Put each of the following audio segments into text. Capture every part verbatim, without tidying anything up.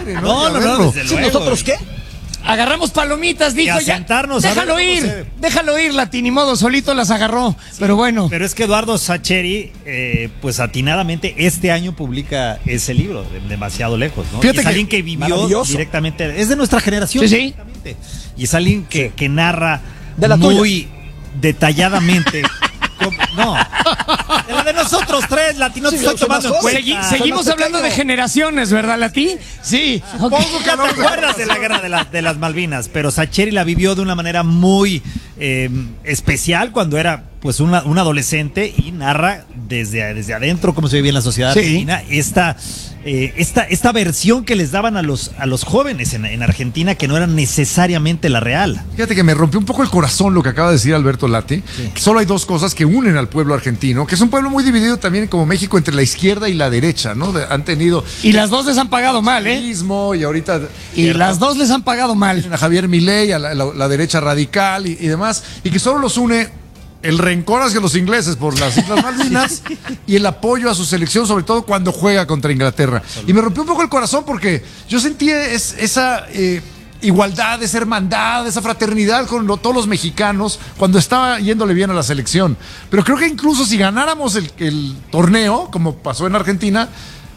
padre, ¿no? No, no, no, desde ¿Sí, luego. ¿Nosotros qué? Agarramos palomitas, dijo Y a ya. sentarnos, a Déjalo ver cómo ir, se- déjalo ir, Lati, ni modo, solito las agarró. Pero bueno. Pero es que Eduardo Sacheri, eh, pues atinadamente, este año publica ese libro, de Demasiado Lejos, ¿no? Fíjate Y es que- alguien que vivió maravilloso. directamente, es de nuestra generación. Sí, sí. directamente. Y es alguien que, que narra De la muy detalladamente. cómo- no, de la de nosotros tres, Lati, no te Sí, estoy son tomando en más cuenta. Segui- seguimos más hablando de pequeño. generaciones, ¿verdad, Lati? Sí. ok. Supongo que ¿Ya hablamos te de acuerdas de la guerra de, la- de las Malvinas? Pero Sacheri la vivió de una manera muy eh, especial cuando era pues una, un adolescente y narra desde, desde adentro cómo se vivía en la sociedad Sí. argentina esta, eh, esta, esta versión que les daban a los, a los jóvenes en, en Argentina que no era necesariamente la real. Fíjate que me rompió un poco el corazón lo que acaba de decir Alberto Lati, que solo hay dos cosas que unen al pueblo argentino, que es un pueblo muy dividido también como México entre la izquierda y la derecha, ¿no? De- han tenido Y las dos les han pagado mal, ¿eh? mismo y ahorita Y las dos les han pagado mal. a Javier Milei, a la, la- la derecha radical y, y demás, y que solo los une el rencor hacia los ingleses por las Islas Malvinas y el apoyo a su selección, sobre todo cuando juega contra Inglaterra. Y me rompió un poco el corazón porque yo sentí es- esa eh, igualdad, esa hermandad, esa fraternidad con lo- todos los mexicanos cuando estaba yéndole bien a la selección. Pero creo que incluso si ganáramos el, el torneo, como pasó en Argentina,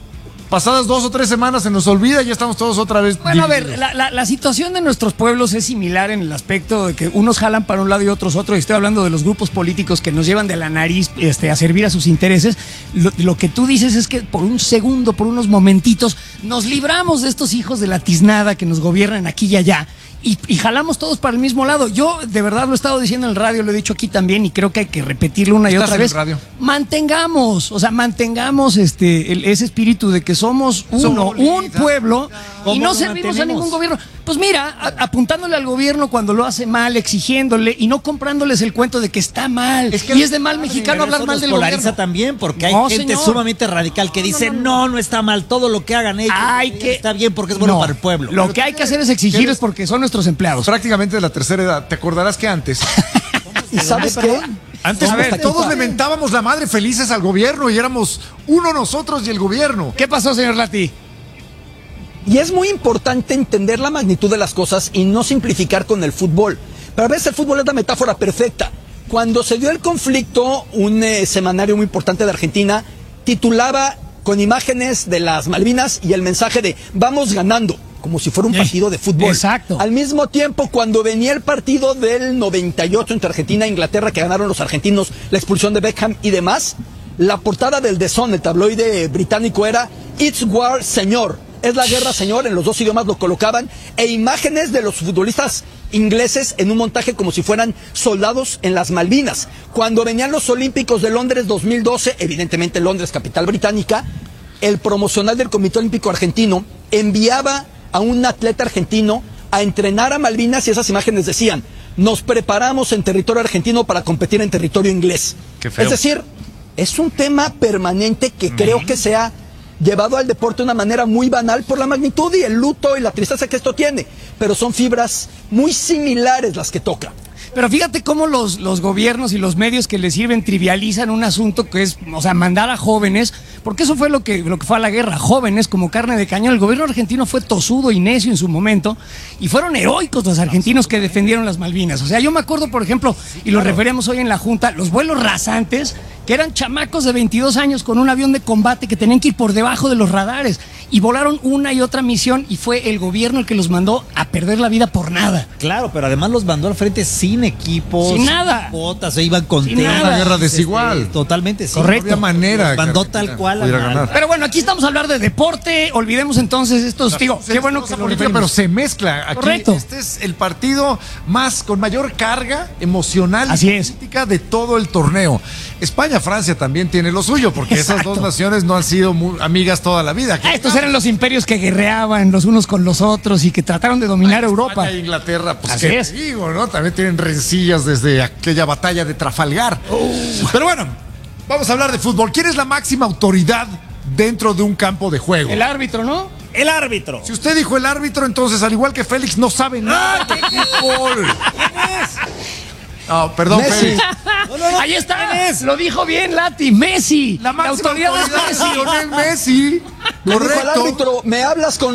pasadas dos o tres semanas se nos olvida y ya estamos todos otra vez. Bueno, a ver, divididos. la, la- la situación de nuestros pueblos es similar en el aspecto de que unos jalan para un lado y otros otro, y estoy hablando de los grupos políticos que nos llevan de la nariz este, a servir a sus intereses. Lo, lo que tú dices es que por un segundo, por unos momentitos, nos libramos de estos hijos de la tiznada que nos gobiernan aquí y allá. Y, y jalamos todos para el mismo lado. Yo de verdad lo he estado diciendo en el radio, lo he dicho aquí también y creo que hay que repetirlo una y ¿Estás otra en el vez. radio? Mantengamos, o sea, mantengamos este el- ese espíritu de que somos uno, Somos un bolitas. pueblo y ¿Cómo no lo servimos a mantenemos? ningún gobierno. Pues mira, a- apuntándole al gobierno cuando lo hace mal, exigiéndole y no comprándoles el cuento de que está mal. Es que y es de mal mexicano Pero hablar eso mal nos del polariza gobierno. también porque hay No, gente señor. sumamente radical que No, dice no, no no, no, está mal, todo lo que hagan ellos Hay que está bien porque es bueno No, para el pueblo. Lo que hay que hacer es exigir es porque son nuestros empleados. Prácticamente de la tercera edad. ¿Te acordarás que antes? ¿Y sabes qué? Antes A ver, todos Tito. le mentábamos la madre felices al gobierno y éramos uno nosotros y el gobierno. ¿Qué pasó, señor Lati? Y es muy importante entender la magnitud de las cosas y no simplificar con el fútbol. Pero a veces el fútbol es la metáfora perfecta. Cuando se dio el conflicto, un eh, semanario muy importante de Argentina titulaba con imágenes de las Malvinas y el mensaje de vamos ganando, como si fuera un Eh, partido de fútbol. exacto. Al mismo tiempo, cuando venía el partido del noventa y ocho entre Argentina e Inglaterra, que ganaron los argentinos, la expulsión de Beckham y demás, la portada del The Sun, el tabloide británico, era It's War, señor. Es la guerra, señor, en los dos idiomas lo colocaban, e imágenes de los futbolistas ingleses en un montaje como si fueran soldados en las Malvinas. Cuando venían los Olímpicos de Londres dos mil doce, evidentemente Londres, capital británica, el promocional del Comité Olímpico Argentino enviaba a un atleta argentino a entrenar a Malvinas y esas imágenes decían, nos preparamos en territorio argentino para competir en territorio inglés. Qué feo. Es decir, es un tema permanente que creo que se ha llevado al deporte de una manera muy banal por la magnitud y el luto y la tristeza que esto tiene, pero son fibras muy similares las que toca. Pero fíjate cómo los, los gobiernos y los medios que les sirven trivializan un asunto que es, o sea, mandar a jóvenes, porque eso fue lo que, lo que fue a la guerra, jóvenes como carne de cañón. El gobierno argentino fue tosudo y necio en su momento y fueron heroicos los argentinos que defendieron las Malvinas. O sea, yo me acuerdo, por ejemplo, y lo referíamos hoy en la Junta, los vuelos rasantes, que eran chamacos de veintidós años con un avión de combate que tenían que ir por debajo de los radares y volaron una y otra misión y fue el gobierno el que los mandó a perder la vida por nada. Claro, pero además los mandó al frente sin equipos, Sin nada. botas, se iban con Sin temas, nada. Una guerra desigual. este, totalmente, sí. Correcto. No había manera. Los mandó que tal Argentina cual. pudiera a- ganar. Pero bueno, aquí estamos a hablar de deporte, olvidemos entonces estos, digo, Se- qué bueno cosa que lo política, referimos. pero se mezcla. Aquí Correcto. este es el partido más con mayor carga emocional Así y es. política de todo el torneo. España, Francia también tiene lo suyo, porque esas Exacto. dos naciones no han sido muy amigas toda la vida. Ah, estos eran los imperios que guerreaban los unos con los otros y que trataron de dominar Europa. España e Inglaterra, pues Así qué es. te digo, ¿no? También tienen rencillas desde aquella batalla de Trafalgar. Pero bueno, vamos a hablar de fútbol. ¿Quién es la máxima autoridad dentro de un campo de juego? El árbitro, ¿no? El árbitro. Si usted dijo el árbitro, entonces al igual que Félix no sabe nada de fútbol. No, perdón, Messi. Félix. Ahí está, lo dijo bien Lati, Messi. La máxima autoridad es autoridad Messi. es Lionel Messi. Le dijo al Correcto. árbitro, me hablas con